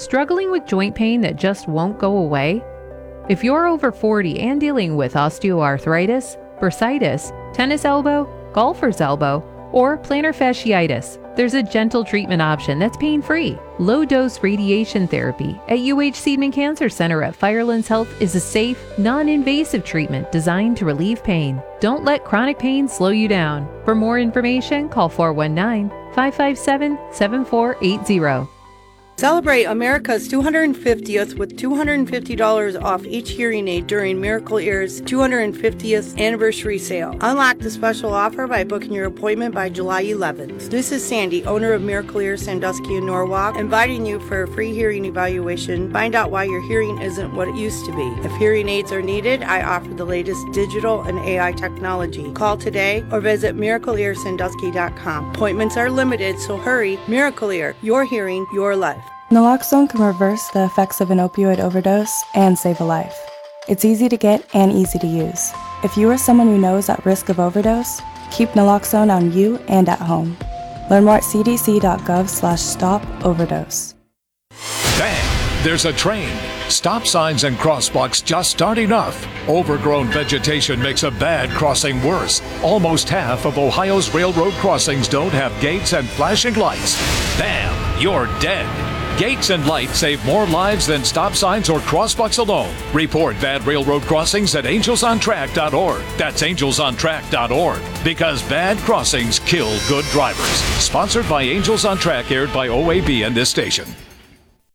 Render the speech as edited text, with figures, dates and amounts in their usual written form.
Struggling with joint pain that just won't go away? If you're over 40 and dealing with osteoarthritis, bursitis, tennis elbow, golfer's elbow, or plantar fasciitis, there's a gentle treatment option that's pain-free. Low-dose radiation therapy at UH Seidman Cancer Center at Firelands Health is a safe, non-invasive treatment designed to relieve pain. Don't let chronic pain slow you down. For more information, call 419-557-7480. Celebrate America's 250th with $250 off each hearing aid during Miracle Ear's 250th anniversary sale. Unlock the special offer by booking your appointment by July 11th. This is Sandy, owner of Miracle Ear Sandusky and Norwalk, inviting you for a free hearing evaluation. Find out why your hearing isn't what it used to be. If hearing aids are needed, I offer the latest digital and AI technology. Call today or visit miracleearsandusky.com. Appointments are limited, so hurry. Miracle Ear, your hearing, your life. Naloxone can reverse the effects of an opioid overdose and save a life. It's easy to get and easy to use. If you or someone you know is at risk of overdose, keep naloxone on you and at home. Learn more at cdc.gov/stop-overdose. Bang! There's a train. Stop signs and crosswalks just aren't enough. Overgrown vegetation makes a bad crossing worse. Almost half of Ohio's railroad crossings don't have gates and flashing lights. Bam! You're dead. Gates and lights save more lives than stop signs or crosswalks alone. Report bad railroad crossings at angelsontrack.org. That's angelsontrack.org. Because bad crossings kill good drivers. Sponsored by Angels on Track, aired by OAB and this station.